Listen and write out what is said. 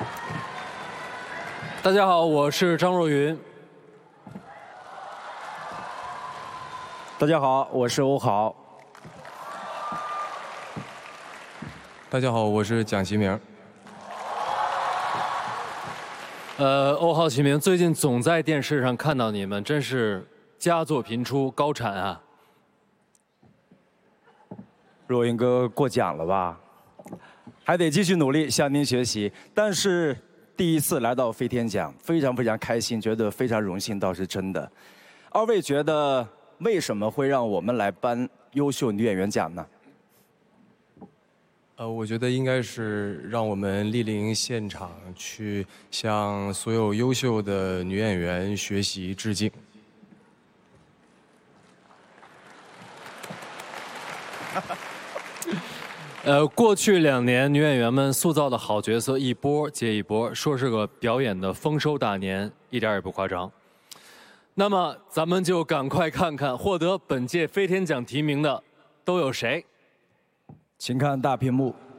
大家好，我是张若昀。 大家好，我是欧豪。 大家好，我是蒋奇明。 欧豪、启明，最近总在电视上看到你们，真是佳作频出，高产啊！ 若昀哥过奖了吧？还得继续努力向您学习。但是第一次来到飞天奖，非常开心，觉得非常荣幸，倒是真的。二位觉得为什么会让我们来颁优秀女演员奖呢？ 我觉得应该是让我们莅临现场，去向所有优秀的女演员学习致敬。 过去2年，女演员们塑造的好角色一波接一波，说是个表演的丰收大年，一点也不夸张。那么，咱们就赶快看看获得本届飞天奖提名的都有谁。 请看大屏幕。